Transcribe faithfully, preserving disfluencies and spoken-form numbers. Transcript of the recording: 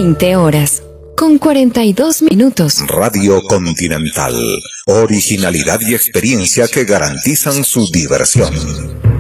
veinte horas, con cuarenta y dos minutos. Radio Continental. Originalidad y experiencia que garantizan su diversión.